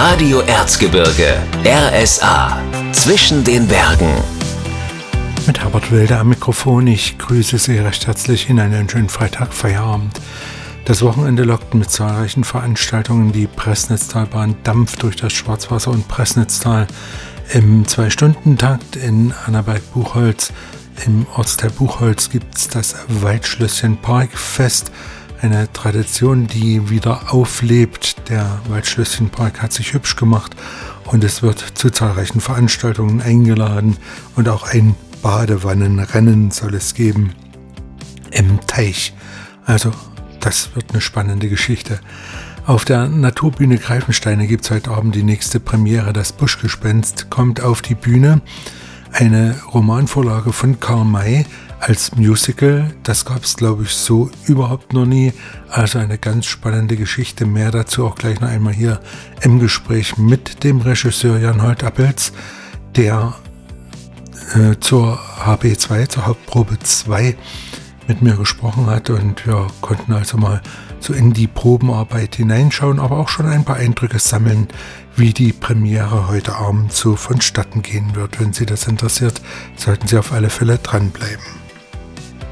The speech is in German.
Radio Erzgebirge, RSA, zwischen den Bergen. Mit Herbert Wilde am Mikrofon. Ich grüße Sie recht herzlich in einen schönen Freitag, Feierabend. Das Wochenende lockt mit zahlreichen Veranstaltungen. Die Pressnitztalbahn dampft durch das Schwarzwasser und Pressnitztal. Im 2-Stunden-Takt in Annaberg-Buchholz, im Ortsteil Buchholz, gibt es das Waldschlösschen Parkfest. Eine Tradition, die wieder auflebt. Der Waldschlösschen Park hat sich hübsch gemacht und es wird zu zahlreichen Veranstaltungen eingeladen. Und auch ein Badewannenrennen soll es geben im Teich. Also das wird eine spannende Geschichte. Auf der Naturbühne Greifensteine gibt es heute Abend die nächste Premiere. Das Buschgespenst kommt auf die Bühne. Eine Romanvorlage von Karl May als Musical. Das gab es, glaube ich, so überhaupt noch nie. Also eine ganz spannende Geschichte. Mehr dazu auch gleich noch einmal hier im Gespräch mit dem Regisseur Jan Holt-Appels, der zur HB2, zur Hauptprobe 2 mit mir gesprochen hat, und wir konnten also mal so in die Probenarbeit hineinschauen, aber auch schon ein paar Eindrücke sammeln, wie die Premiere heute Abend so vonstatten gehen wird. Wenn Sie das interessiert, sollten Sie auf alle Fälle dranbleiben.